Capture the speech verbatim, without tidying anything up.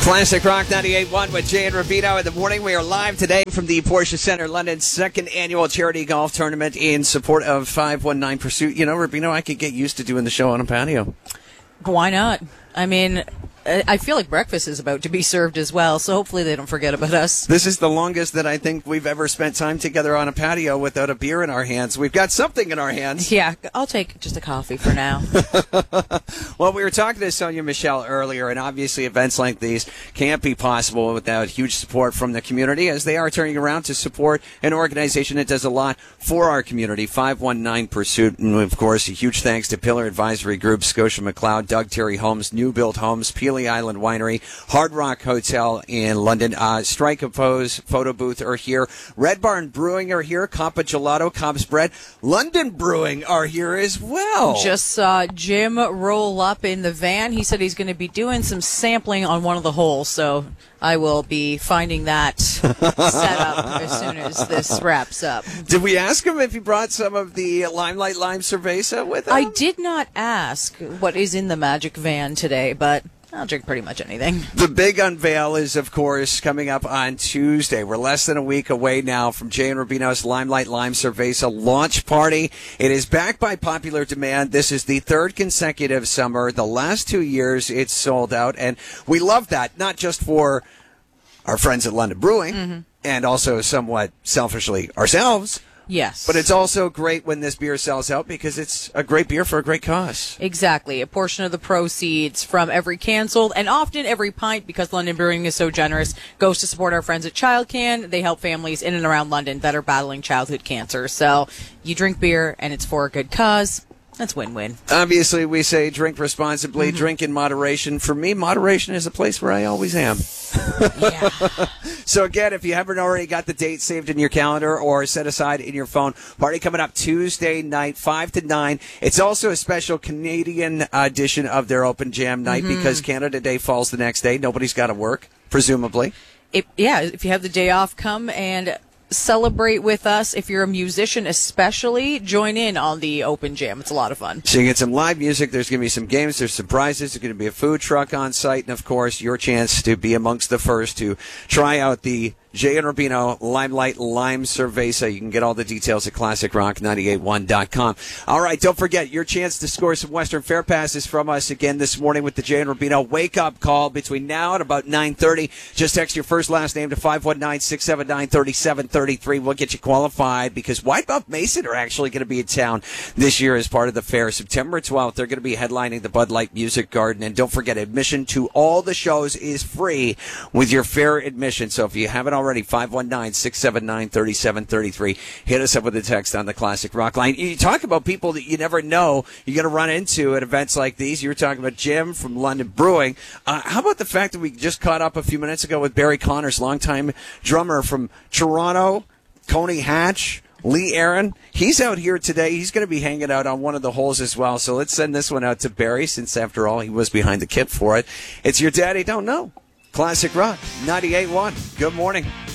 Classic Rock ninety-eight point one with Jay and Rubino in the morning. We are live today from the Porsche Center, London's second annual charity golf tournament in support of five one nine Pursuit. You know, Rubino, I could get used to doing the show on a patio. Why not? I mean, I feel like breakfast is about to be served as well, so hopefully they don't forget about us. This is the longest that I think we've ever spent time together on a patio without a beer in our hands. We've got something in our hands. Yeah, I'll take just a coffee for now. Well, we were talking to Sonia Michelle earlier, and obviously events like these can't be possible without huge support from the community, as they are turning around to support an organization that does a lot for our community, five one nine Pursuit. And, of course, a huge thanks to Pillar Advisory Group, Scotia McLeod, Doug Terry Homes, New Build Homes, Peely Island Winery, Hard Rock Hotel in London, uh, Strike a Pose Photo Booth are here, Red Barn Brewing are here, Compa Gelato, Cobb's Bread, London Brewing are here as well. Just saw Jim roll up in the van. He said he's going to be doing some sampling on one of the holes, so I will be finding that set up as soon as this wraps up. Did we ask him if he brought some of the Limelight Lime Cerveza with him? I did not ask what is in the magic van today, but I'll drink pretty much anything. The big unveil is, of course, coming up on Tuesday. We're less than a week away now from Jay and Rubino's Limelight Lime Cerveza launch party. It is backed by popular demand. This is the third consecutive summer. The last two years, it's sold out, and we love that, not just for our friends at London Brewing, mm-hmm. and also somewhat selfishly ourselves. Yes. But it's also great when this beer sells out because it's a great beer for a great cause. Exactly. A portion of the proceeds from every canceled and often every pint, because London Brewing is so generous, goes to support our friends at ChildCan. They help families in and around London that are battling childhood cancer. So you drink beer and it's for a good cause. That's win-win. Obviously, we say drink responsibly, mm-hmm. drink in moderation. For me, moderation is a place where I always am. Yeah. So again, if you haven't already got the date saved in your calendar or set aside in your phone, party coming up Tuesday night, five to nine. It's also a special Canadian edition of their Open Jam night mm-hmm. because Canada Day falls the next day. Nobody's got to work, presumably. It, yeah, if you have the day off, come and celebrate with us. If you're a musician especially, join in on the Open Jam. It's a lot of fun. So you get some live music. There's going to be some games. There's some prizes. There's going to be a food truck on site. And, of course, your chance to be amongst the first to try out the Jay and Rubino Limelight Lime Cerveza. You can get all the details at classic rock ninety-eight one dot com. All right, don't forget your chance to score some Western Fair passes from us again this morning with the Jay and Rubino wake-up call between now and about nine thirty. Just text your first last name to five one nine, six seven nine, three seven three three. We'll get you qualified because Whitebump Mason are actually going to be in town this year as part of the fair. September twelfth, they're going to be headlining the Bud Light Music Garden. And don't forget, admission to all the shows is free with your fair admission. So if you haven't already, five one nine, six seven nine, three seven three three. Hit us up with a text on the Classic Rock line. You talk about people that you never know you're going to run into at events like these. You were talking about Jim from London Brewing. Uh, how about the fact that we just caught up a few minutes ago with Barry Connors, longtime drummer from Toronto, Coney Hatch, Lee Aaron. He's out here today. He's going to be hanging out on one of the holes as well. So let's send this one out to Barry, since after all, he was behind the kit for it. It's Your Daddy Don't Know. Classic Rock ninety-eight point one. Good morning.